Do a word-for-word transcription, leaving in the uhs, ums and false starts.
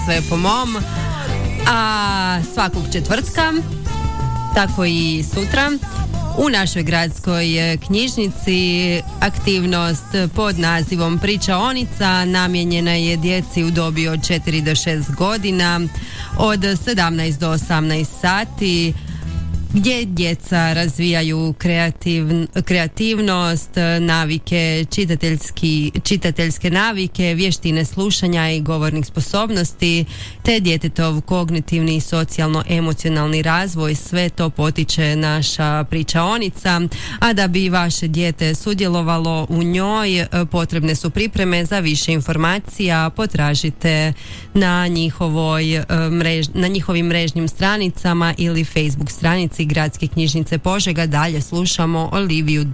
Sve po mom, a svakog četvrtka, tako i sutra, u našoj gradskoj knjižnici aktivnost pod nazivom Pričaonica namijenjena je djeci u dobi od četiri do šest godina od sedamnaest do osamnaest sati, gdje djeca razvijaju kreativ, kreativnost, navike, čitateljski, čitateljske navike, vještine slušanja i govornih sposobnosti, te djetetov kognitivni i socijalno-emocionalni razvoj. Sve to potiče naša pričaonica, a da bi vaše dijete sudjelovalo u njoj, potrebne su pripreme. Za više informacija potražite na njihovoj mrež, na njihovim mrežnim stranicama ili Facebook stranici Gradske knjižnice Požega. Dalje slušamo Oliviju